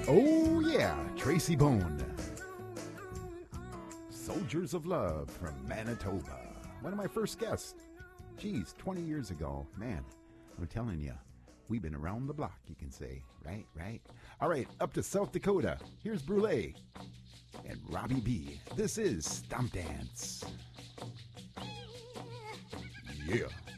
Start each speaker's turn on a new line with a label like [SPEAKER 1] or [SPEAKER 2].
[SPEAKER 1] Oh, yeah, Tracy Bone. Soldiers of Love from Manitoba. One of my first guests. Geez, 20 years ago. Man, I'm telling you, we've been around the block, you can say. Right? All right, up to South Dakota. Here's Brule and Robbie B. This is Stomp Dance. Yeah.